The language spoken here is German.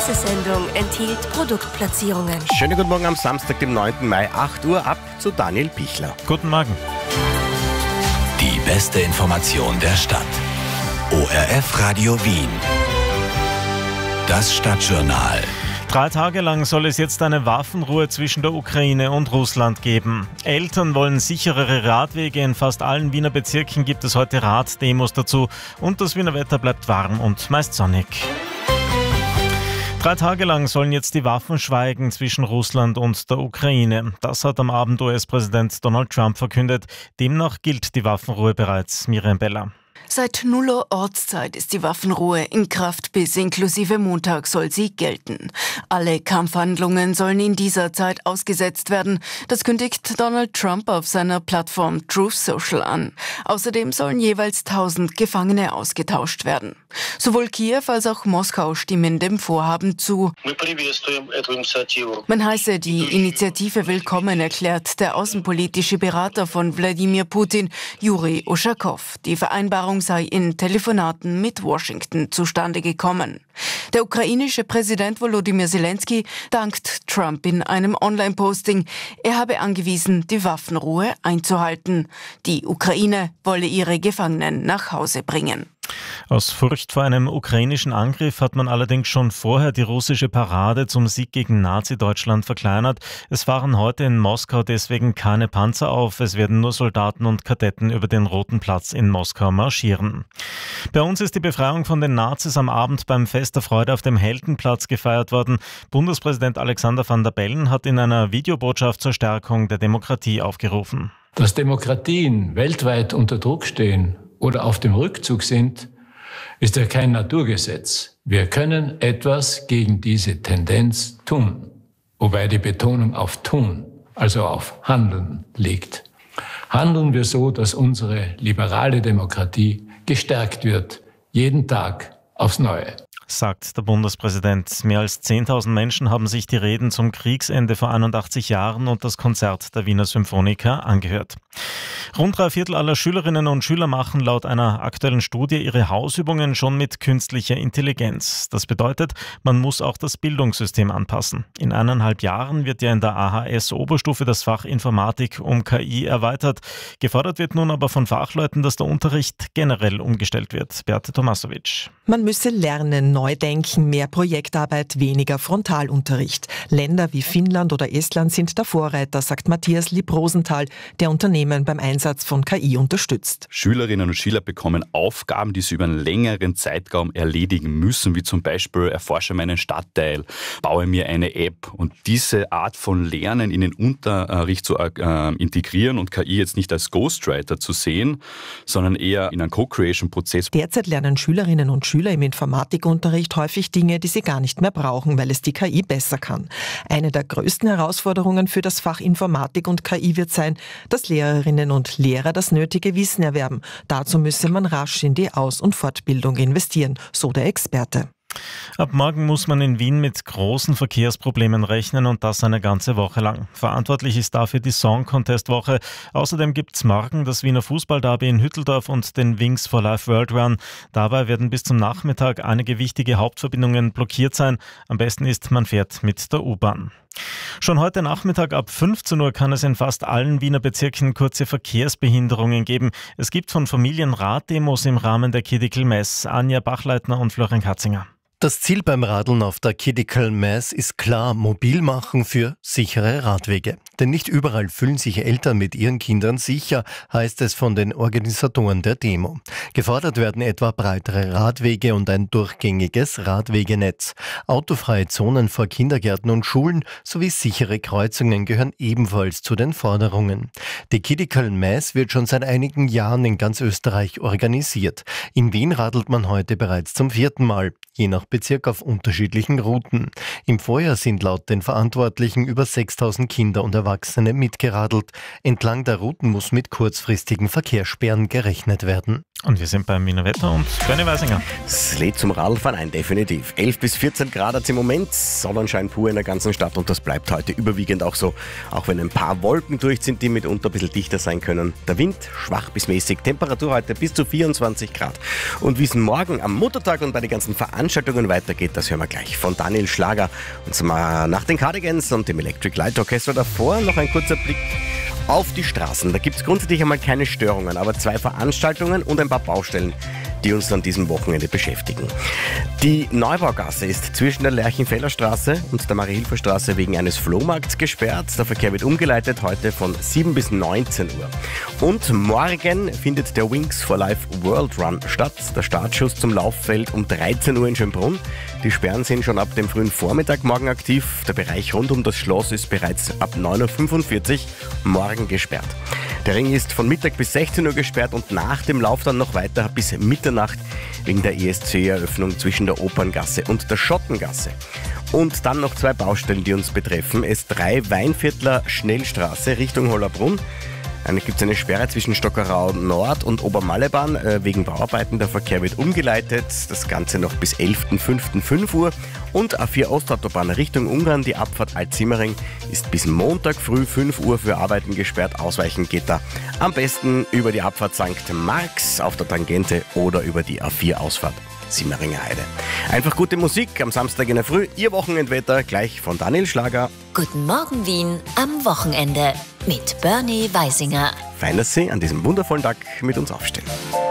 Diese Sendung enthielt Produktplatzierungen. Schönen guten Morgen am Samstag, dem 9. Mai, 8 Uhr, ab zu Daniel Bichler. Guten Morgen. Die beste Information der Stadt. ORF Radio Wien. Das Stadtjournal. 3 Tage lang soll es jetzt eine Waffenruhe zwischen der Ukraine und Russland geben. Eltern wollen sicherere Radwege. In fast allen Wiener Bezirken gibt es heute Raddemos dazu. Und das Wiener Wetter bleibt warm und meist sonnig. 3 Tage lang sollen jetzt die Waffen schweigen zwischen Russland und der Ukraine. Das hat am Abend US-Präsident Donald Trump verkündet. Demnach gilt die Waffenruhe bereits. Miriam Beller. Seit 0 Uhr Ortszeit ist die Waffenruhe in Kraft, bis inklusive Montag soll sie gelten. Alle Kampfhandlungen sollen in dieser Zeit ausgesetzt werden. Das kündigt Donald Trump auf seiner Plattform Truth Social an. Außerdem sollen jeweils 1000 Gefangene ausgetauscht werden. Sowohl Kiew als auch Moskau stimmen dem Vorhaben zu. Man heiße die Initiative willkommen, erklärt der außenpolitische Berater von Wladimir Putin, Juri Uschakow. Die Vereinbarung sei in Telefonaten mit Washington zustande gekommen. Der ukrainische Präsident Volodymyr Zelensky dankt Trump in einem Online-Posting. Er habe angewiesen, die Waffenruhe einzuhalten. Die Ukraine wolle ihre Gefangenen nach Hause bringen. Aus Furcht vor einem ukrainischen Angriff hat man allerdings schon vorher die russische Parade zum Sieg gegen Nazi-Deutschland verkleinert. Es fahren heute in Moskau deswegen keine Panzer auf. Es werden nur Soldaten und Kadetten über den Roten Platz in Moskau marschieren. Bei uns ist die Befreiung von den Nazis am Abend beim Fest der Freude auf dem Heldenplatz gefeiert worden. Bundespräsident Alexander Van der Bellen hat in einer Videobotschaft zur Stärkung der Demokratie aufgerufen. Dass Demokratien weltweit unter Druck stehen oder auf dem Rückzug sind, ist ja kein Naturgesetz. Wir können etwas gegen diese Tendenz tun, wobei die Betonung auf tun, also auf Handeln liegt. Handeln wir so, dass unsere liberale Demokratie gestärkt wird, jeden Tag aufs Neue. Sagt der Bundespräsident. Mehr als 10.000 Menschen haben sich die Reden zum Kriegsende vor 81 Jahren und das Konzert der Wiener Symphoniker angehört. Rund 3/4 aller Schülerinnen und Schüler machen laut einer aktuellen Studie ihre Hausübungen schon mit künstlicher Intelligenz. Das bedeutet, man muss auch das Bildungssystem anpassen. In 1,5 Jahren wird ja in der AHS-Oberstufe das Fach Informatik um KI erweitert. Gefordert wird nun aber von Fachleuten, dass der Unterricht generell umgestellt wird. Beate Tomasovic. Man müsse lernen, neu denken, mehr Projektarbeit, weniger Frontalunterricht. Länder wie Finnland oder Estland sind der Vorreiter, sagt Matthias Lieb-Rosenthal, der Unternehmen beim Einsatz von KI unterstützt. Schülerinnen und Schüler bekommen Aufgaben, die sie über einen längeren Zeitraum erledigen müssen, wie zum Beispiel erforsche meinen Stadtteil, baue mir eine App. Und diese Art von Lernen in den Unterricht zu integrieren und KI jetzt nicht als Ghostwriter zu sehen, sondern eher in einen Co-Creation-Prozess. Derzeit lernen Schülerinnen und Schüler im Informatikunterricht häufig Dinge, die sie gar nicht mehr brauchen, weil es die KI besser kann. Eine der größten Herausforderungen für das Fach Informatik und KI wird sein, dass Lehrerinnen und Lehrer das nötige Wissen erwerben. Dazu müsse man rasch in die Aus- und Fortbildung investieren, so der Experte. Ab morgen muss man in Wien mit großen Verkehrsproblemen rechnen und das eine ganze Woche lang. Verantwortlich ist dafür die Song Contest Woche. Außerdem gibt es morgen das Wiener Fußballderby in Hütteldorf und den Wings for Life World Run. Dabei werden bis zum Nachmittag einige wichtige Hauptverbindungen blockiert sein. Am besten ist, man fährt mit der U-Bahn. Schon heute Nachmittag ab 15 Uhr kann es in fast allen Wiener Bezirken kurze Verkehrsbehinderungen geben. Es gibt von Familien Raddemos im Rahmen der Kiddikel Mess. Anja Bachleitner und Florian Katzinger. Das Ziel beim Radeln auf der Kiddikel Mess ist klar, mobil machen für sichere Radwege. Denn nicht überall fühlen sich Eltern mit ihren Kindern sicher, heißt es von den Organisatoren der Demo. Gefordert werden etwa breitere Radwege und ein durchgängiges Radwegenetz. Autofreie Zonen vor Kindergärten und Schulen sowie sichere Kreuzungen gehören ebenfalls zu den Forderungen. Die Kiddikel Mess wird schon seit einigen Jahren in ganz Österreich organisiert. In Wien radelt man heute bereits zum 4. Mal. Je nach Bezirk auf unterschiedlichen Routen. Im Vorjahr sind laut den Verantwortlichen über 6.000 Kinder und Erwachsene mitgeradelt. Entlang der Routen muss mit kurzfristigen Verkehrssperren gerechnet werden. Und wir sind beim Wiener Wetter und Bernie Weisinger. Es lädt zum Radlfahren ein, definitiv. 11 bis 14 Grad hat es im Moment, Sonnenschein pur in der ganzen Stadt und das bleibt heute überwiegend auch so. Auch wenn ein paar Wolken durch sind, die mitunter ein bisschen dichter sein können. Der Wind schwach bis mäßig, Temperatur heute bis zu 24 Grad. Und wie es morgen am Muttertag und bei den ganzen Veranstaltungen weitergeht, das hören wir gleich von Daniel Schlager. Und zwar nach den Cardigans und dem Electric Light Orchestra. Davor noch ein kurzer Blick auf die Straßen. Da gibt es grundsätzlich einmal keine Störungen, aber 2 Veranstaltungen und ein paar Baustellen, die uns an diesem Wochenende beschäftigen. Die Neubaugasse ist zwischen der Lerchenfeller Straße und der Marie-Hilfer-Straße wegen eines Flohmarkts gesperrt. Der Verkehr wird umgeleitet heute von 7 bis 19 Uhr. Und morgen findet der Wings for Life World Run statt. Der Startschuss zum Lauffeld um 13 Uhr in Schönbrunn. Die Sperren sind schon ab dem frühen Vormittag morgen aktiv. Der Bereich rund um das Schloss ist bereits ab 9.45 Uhr morgen gesperrt. Der Ring ist von Mittag bis 16 Uhr gesperrt und nach dem Lauf dann noch weiter bis Mitternacht wegen der ESC-Eröffnung zwischen der Operngasse und der Schottengasse. Und dann noch 2 Baustellen, die uns betreffen. S3 Weinviertler Schnellstraße Richtung Hollabrunn. Gibt es eine Sperre zwischen Stockerau Nord und Obermallebahn wegen Bauarbeiten. Der Verkehr wird umgeleitet. Das Ganze noch bis 11.05.5 Uhr. Und A4 Ostautobahn Richtung Ungarn. Die Abfahrt Alt-Simmering ist bis Montag früh 5 Uhr für Arbeiten gesperrt. Ausweichen geht da am besten über die Abfahrt St. Marx auf der Tangente oder über die A4-Ausfahrt Simmeringer Heide. Einfach gute Musik am Samstag in der Früh. Ihr Wochenendwetter gleich von Daniel Schlager. Guten Morgen Wien am Wochenende mit Bernie Weisinger. Fein, dass Sie an diesem wundervollen Tag mit uns aufstehen.